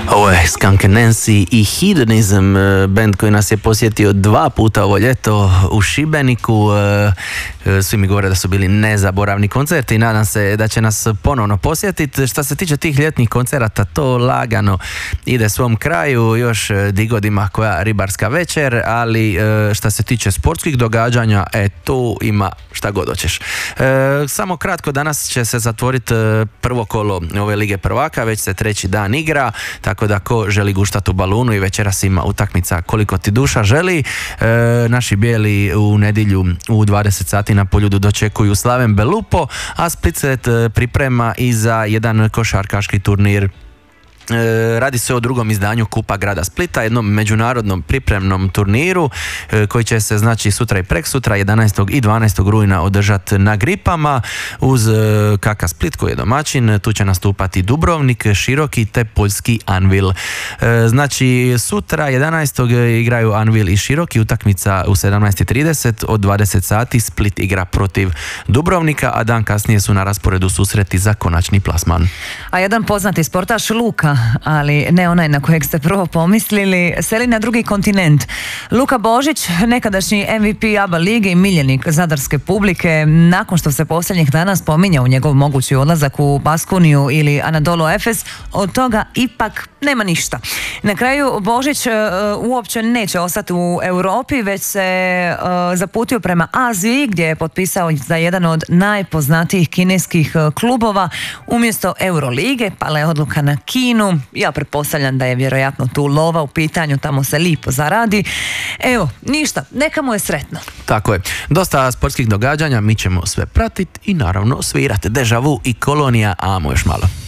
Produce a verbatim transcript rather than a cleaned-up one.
Ovo je Skunk Nancy i Hedonism, band koji nas je posjetio dva puta ovo ljeto u Šibeniku. Svi mi govore da su bili nezaboravni koncerti i nadam se da će nas ponovno posjetiti. Što se tiče tih ljetnih koncerata, to lagano ide svom kraju, još digodima koja ribarska večer, ali što se tiče sportskih događanja, e, tu ima šta god hoćeš. Samo kratko, danas će se zatvoriti prvo kolo ove Lige prvaka, već se treći dan igra, tako da ko želi guštati u balunu i večeras ima utakmica koliko ti duša želi. E, naši bijeli u nedjelju u dvadeset sati na Poljudu dočekuju Slaven Belupo, a Split se priprema i za jedan košarkaški turnir. E, radi se o drugom izdanju Kupa grada Splita, jednom međunarodnom pripremnom turniru e, koji će se znači sutra i preksutra jedanaestog i dvanaestog rujna održati na Gripama uz e, Kaka Split koji je domaćin. Tu će nastupati Dubrovnik, Široki te poljski Anvil. E, znači sutra jedanaestog igraju Anvil i Široki, utakmica u sedamnaest i trideset, od dvadeset sati Split igra protiv Dubrovnika, a dan kasnije su na rasporedu susreti za konačni plasman. A jedan poznati sportaš Luka, ali ne onaj na kojeg ste prvo pomislili, seli na drugi kontinent. Luka Božić, nekadašnji M V P ABA lige i miljenik zadarske publike, nakon što se posljednjih dana spominjao njegov mogući odlazak u Baskoniju ili Anadolu Efes, od toga ipak nema ništa. Na kraju Božić uh, uopće neće ostati u Europi, već se uh, zaputio prema Aziji, gdje je potpisao za jedan od najpoznatijih kineskih uh, klubova umjesto Eurolige, pala je odluka na Kinu. Ja pretpostavljam da je vjerojatno tu lova u pitanju, tamo se lipo zaradi. Evo, ništa, neka mu je sretno. Tako je. Dosta sportskih događanja, mi ćemo sve pratiti i naravno svirati. Deja Vu i Kolonija, amo još malo.